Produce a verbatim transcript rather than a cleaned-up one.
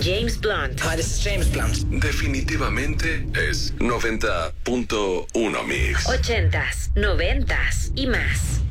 James Blunt. Hi, this is James Blunt. Definitivamente es noventa punto uno Mix. Ochentas, noventas y más.